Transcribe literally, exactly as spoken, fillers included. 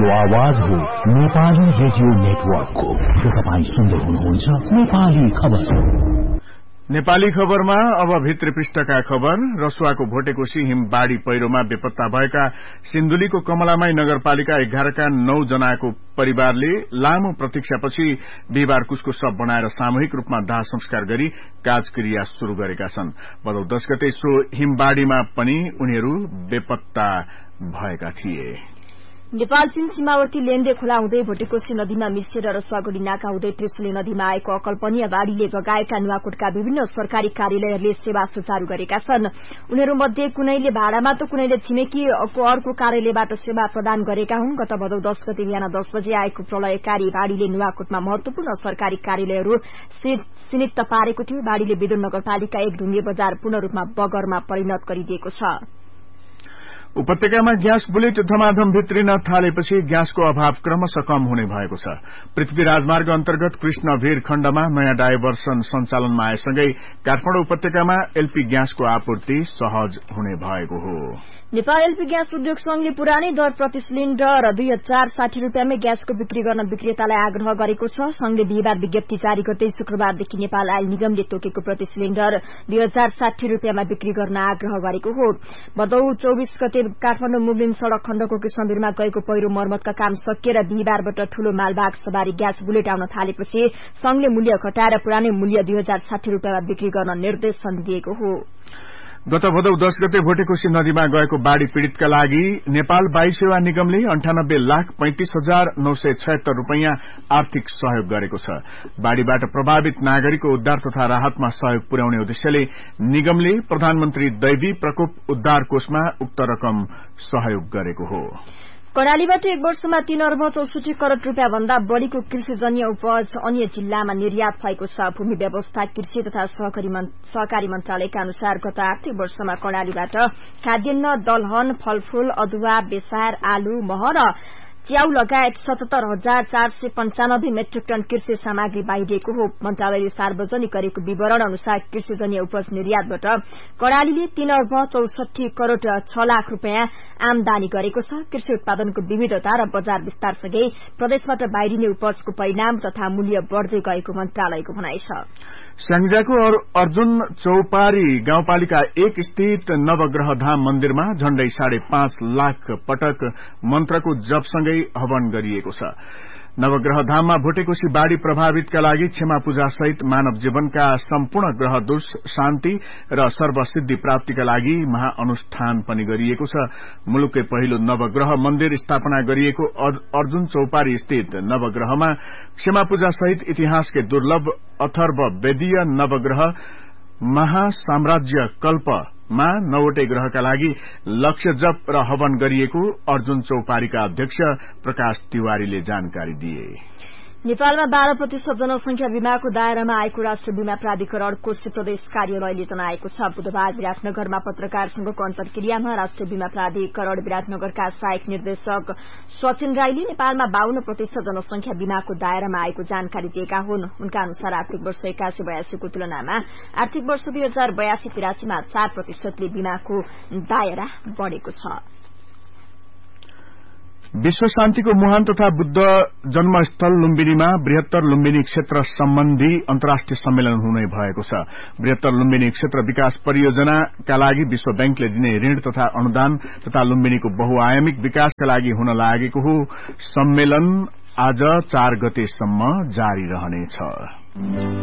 यो आवाज हो नेपाली रेडियो नेटवर्कको। तपाईँ सुन्दै हुनुहुन्छ नेपाली खबर। नेपाली खबरमा अब भित्री पृष्ठका खबर। रसुवाको भोटेकोशी हिमबाढ़ी पहिरोमा बेपत्ता भएका सिन्धुलीको कमलामाई नगरपालिका एघारका नौ जनाको परिवारले लामो प्रतीक्षापछि बिहिबार कुशको शव बनाएर सामूहिक रूपमा दाह संस्कार गरी काजक्रिया शुरू गरेका छन्। भदौ दश गते सो हिमबाढ़ीमा पनि उनीहरू बेपत्ता भएका थिए। नेपाल चीन सीमावर्ती लेन्दे खोला हुँदै भोटेकोशी नदीमा मिसिएर रसुवागढ़ी नाका हुँदै त्रिशुली नदीमा आएको अकल्पनीय बाढ़ीले बगाएका नुवाकोटका विभिन्न सरकारी कार्यालयहरूले सेवा सुचारू गरेका छन्। उनीहरूमध्ये कुनैले भाडामा त कुनैले छिमेकीको अर्को कार्यालयबाट सेवा प्रदान गरेका हुन्। गत भदौ दश गते बिहान दस बजे आएको प्रलयकारी बाढ़ीले नुवाकोटमा महत्वपूर्ण सरकारी कार्यालयहरू सिनित्त पारेको थियो। बाढ़ीले विदुर नगरपालिका एक ढुङ्गे बजार पूर्ण रूपमा बगरमा परिणत गरिदिएको छ। उपत्यकामा ग्यास बुलेट धमाधम भित्रिन थालेपछि ग्यासको अभाव क्रमशः कम हुने भएको छ। पृथ्वी राजमार्ग अन्तर्गत कृष्णभीर खण्डमा नयाँ डाइभर्सन सञ्चालनमा आएसँगै काठमाडौँ उपत्यकामा एलपी ग्यासको आपूर्ति सहज हुने भएको हो। नेपाल एलपी ग्यास उद्योग संघले पुरानै दर प्रति सिलिण्डर दुई हजार साठी रूपियाँमै ग्यासको बिक्री गर्न विक्रेतालाई आग्रह गरेको छ। संघले बिहिबार विज्ञप्ति जारी गर्दै शुक्रबारदेखि नेपाल आयल निगमले तोकेको प्रति सिलिण्डर दुई हजार साठी रूपियाँमा बिक्री गर्न आग्रह गरेको हो। भदौ चौबीस गते काठमाडौँ मुगलिन सड़क खण्डको कृष्णवीरमा गएको पहिरो मर्मतका काम सकिएर बिहिबारबाट ठूलो मालवाहक सवारी ग्यास बुलेट आउन थालेपछि संघले मूल्य घटाएर पुरानै मूल्य दुई हजार साठी रूपियाँमा बिक्री गर्न निर्देशन दिएको हो। गत भदौ दश गते भोटेकोशी नदीमा गएको बाढ़ी पीड़ितका लागि नेपाल वायु सेवा निगमले अन्ठानब्बे लाख पैंतिस हजार नौ सय छयत्तर रूपियाँ आर्थिक सहयोग गरेको छ। बाढ़ीबाट प्रभावित नागरिकको उद्धार तथा राहतमा सहयोग पुर्याउने उद्देश्यले निगमले प्रधानमन्त्री दैवी प्रकोप उद्धार कोषमा उक्त रकम सहयोग गरेको हो। कर्णालीबाट एक वर्षमा तीन अर्ब चौसठी करोड़ रूपियाँ भन्दा बढ़ीको कृषिजन्य उपज अन्य जिल्लामा निर्यात भएको छ। भूमि व्यवस्था कृषि तथा सहकारी मन्त्रालयका अनुसार गत आर्थिक वर्षमा कर्णालीबाट खाद्यान्न दलहन फलफूल अदुवा बेसार आलु मह र च्याउ लगायत सतहत्तर हजार चार सय पञ्चानब्बे मेट्रिक टन कृषि सामग्री बाहिरिएको हो। मन्त्रालयले सार्वजनिक गरेको विवरण अनुसार कृषिजन्य उपज निर्यातबाट कर्णालीले तीन अर्ब चौसठी करोड़ छ लाख रूपियाँ आमदानी गरेको छ। कृषि उत्पादनको विविधता र बजार विस्तारसँगै प्रदेशबाट बाहिरिने उपजको परिणाम तथा मूल्य बढ़दै गएको मन्त्रालयको भनाइ छ। स्याङ्जाको अर्जुन चौपारी गाउँपालिका एक स्थित नवग्रह धाम मन्दिरमा झण्डै साढे पाँच लाख पटक मन्त्रको जपसँगै हवन गरिएको छ। नवग्रह धाममा भोटेकोशी बाढ़ी प्रभावितका लागि क्षमा पूजा सहित मानव जीवनका सम्पूर्ण ग्रह दोष शान्ति र सर्वसिद्धि प्राप्तिका लागि महाअनुष्ठान पनि गरिएको छ। मुलुककै पहिलो नवग्रह मन्दिर स्थापना गरिएको अर्जुन चौपारी स्थित नवग्रहमा क्षमा पूजा सहित इतिहासकै दुर्लभ अथर्व वेदीय नवग्रह महासाम्राज्य कल्पमा नौवटै ग्रहका लागि लक्ष्य जप र हवन गरिएको अर्जुन चौपारीका अध्यक्ष प्रकाश तिवारीले जानकारी दिए। नेपालमा बाह्र प्रतिशत जनसंख्या बीमाको दायरामा आएको राष्ट्रिय बीमा प्राधिकरण कोशी प्रदेश कार्यालयले जनाएको छ। बुधबार विराटनगरमा पत्रकारसँगको अन्तर्क्रियामा राष्ट्रिय बीमा प्राधिकरण विराटनगरका सहायक निर्देशक सचिन राईले नेपालमा बाहन्न प्रतिशत जनसंख्या बीमाको दायरामा आएको जानकारी दिएका हुन्। उनका अनुसार आर्थिक वर्ष एकासी बयासीको तुलनामा आर्थिक वर्ष दुई हजार बयासी तिरासीमा चार प्रतिशतले बीमाको दायरा बढ़ेको छ। विश्व शान्तिको मुहान तथा बुद्ध जन्मस्थल लुम्बिनीमा बृहत्तर लुम्बिनी क्षेत्र सम्बन्धी अन्तर्राष्ट्रिय सम्मेलन हुने भएको छ। बृहत्तर लुम्बिनी क्षेत्र विकास परियोजनाका लागि विश्व बैंकले दिने ऋण तथा अनुदान तथा लुम्बिनीको बहुआयामिक विकासका लागि हुन लागेको हो। सम्मेलन आज चार गतेसम्म जारी रहनेछ।